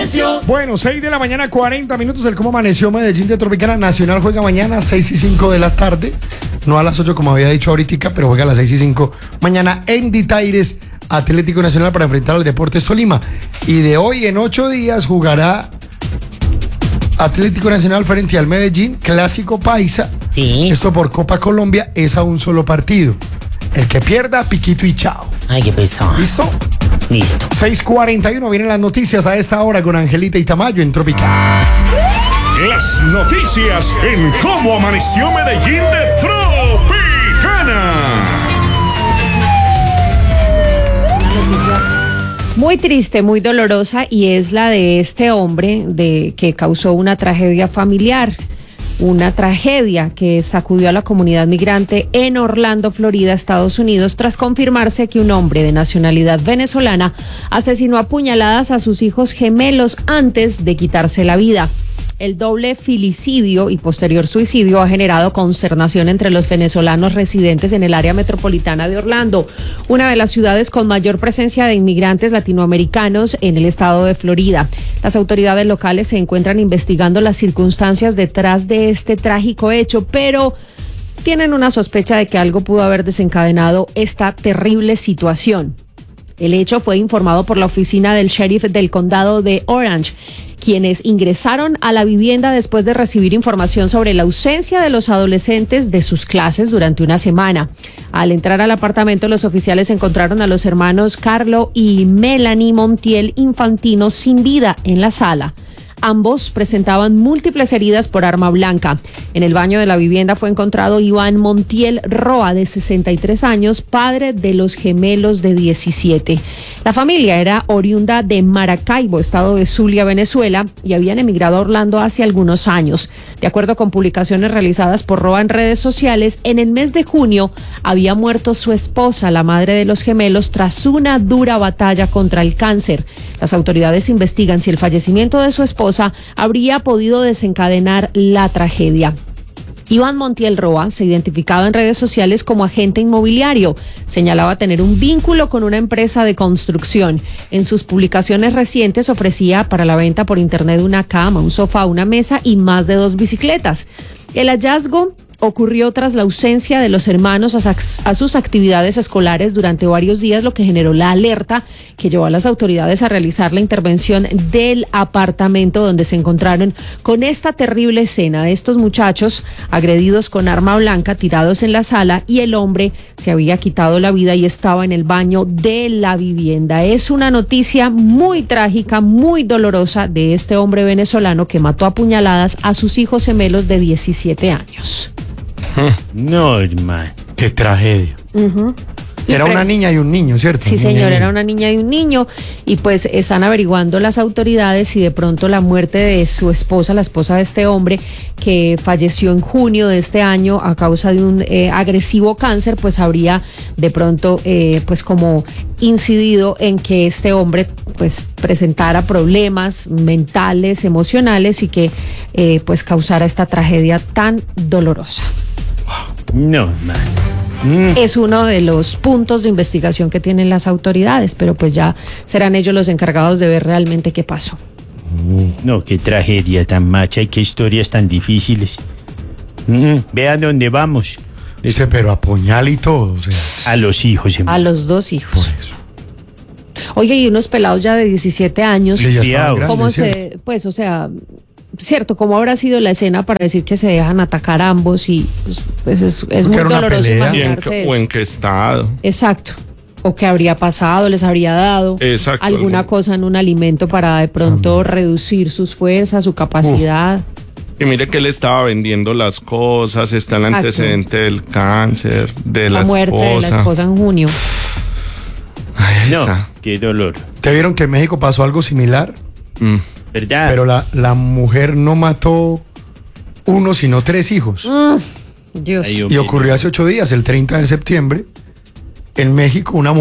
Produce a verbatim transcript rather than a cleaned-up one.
amaneció? Bueno, seis de la mañana, cuarenta minutos. El cómo amaneció Medellín de Tropicana. Nacional juega mañana, seis y cinco de la tarde. No a las ocho como había dicho ahorita, pero juega a las seis y cinco mañana en Ditaires, Atlético Nacional, para enfrentar al Deportes Tolima. Y de hoy en ocho días jugará Atlético Nacional frente al Medellín, clásico paisa. Sí. Esto por Copa Colombia es a un solo partido. El que pierda, piquito y chao. Ay, qué pesado. ¿Listo? Listo. seis cuarenta y uno, vienen las noticias a esta hora con Angelita y Tamayo en Tropicana. Las noticias en cómo amaneció Medellín de Tropicana. Muy triste, muy dolorosa, y es la de este hombre de que causó una tragedia familiar, una tragedia que sacudió a la comunidad migrante en Orlando, Florida, Estados Unidos, tras confirmarse que un hombre de nacionalidad venezolana asesinó a puñaladas a sus hijos gemelos antes de quitarse la vida. El doble filicidio y posterior suicidio ha generado consternación entre los venezolanos residentes en el área metropolitana de Orlando, una de las ciudades con mayor presencia de inmigrantes latinoamericanos en el estado de Florida. Las autoridades locales se encuentran investigando las circunstancias detrás de este trágico hecho, pero tienen una sospecha de que algo pudo haber desencadenado esta terrible situación. El hecho fue informado por la oficina del sheriff del condado de Orange, quienes ingresaron a la vivienda después de recibir información sobre la ausencia de los adolescentes de sus clases durante una semana. Al entrar al apartamento, los oficiales encontraron a los hermanos Carlo y Melanie Montiel Infantino sin vida en la sala. Ambos presentaban múltiples heridas por arma blanca. En el baño de la vivienda fue encontrado Iván Montiel Roa, de sesenta y tres años, padre de los gemelos de diecisiete. La familia era oriunda de Maracaibo, estado de Zulia, Venezuela, y habían emigrado a Orlando hace algunos años. De acuerdo con publicaciones realizadas por Roa en redes sociales, en el mes de junio había muerto su esposa, la madre de los gemelos, tras una dura batalla contra el cáncer. Las autoridades investigan si el fallecimiento de su esposa habría podido desencadenar la tragedia. Iván Montiel Roa se identificaba en redes sociales como agente inmobiliario. Señalaba tener un vínculo con una empresa de construcción. En sus publicaciones recientes ofrecía para la venta por internet una cama, un sofá, una mesa y más de dos bicicletas. El hallazgo ocurrió tras la ausencia de los hermanos a, a sus actividades escolares durante varios días, lo que generó la alerta que llevó a las autoridades a realizar la intervención del apartamento donde se encontraron con esta terrible escena de estos muchachos agredidos con arma blanca, tirados en la sala, y el hombre se había quitado la vida y estaba en el baño de la vivienda. Es una noticia muy trágica, muy dolorosa, de este hombre venezolano que mató a puñaladas a sus hijos gemelos de diecisiete años. No, hermano. Qué tragedia. Uh-huh. Era una niña y un niño, ¿cierto? Sí, señor, era una niña y un niño, y pues están averiguando las autoridades si de pronto la muerte de su esposa, la esposa de este hombre, que falleció en junio de este año a causa de un eh, agresivo cáncer, pues habría de pronto eh, pues como incidido en que este hombre pues presentara problemas mentales, emocionales, y que eh, pues causara esta tragedia tan dolorosa. No, man. Mm. Es uno de los puntos de investigación que tienen las autoridades, pero pues ya serán ellos los encargados de ver realmente qué pasó. No, qué tragedia tan macha y qué historias tan difíciles. Mm. Vea dónde vamos. Dice, pero a puñal y todo, o sea. A los hijos. A los dos hijos. Por eso. Oye, y unos pelados ya de diecisiete años. Sí, ya estaban grandes, ¿Cómo ¿cierto? se, pues, o sea, cierto, cómo habrá sido la escena para decir que se dejan atacar ambos? Y pues, pues es, es muy era una doloroso pelea. ¿Y en imaginarse qué, eso. o en qué estado? Exacto. O qué habría pasado, les habría dado Exacto, alguna algún- cosa en un alimento para de pronto reducir sus fuerzas, su capacidad. Y mire que él estaba vendiendo las cosas, está el Exacto. antecedente del cáncer, de la, La muerte esposa. de la esposa en junio. Ay, ahí No, está. qué dolor. ¿Te vieron que en México pasó algo similar? Mm. ¿Verdad? Pero la, la mujer no mató uno, sino tres hijos. Mm, Dios. Ay, Y hombre. ocurrió hace ocho días, el treinta de septiembre, en México, una mujer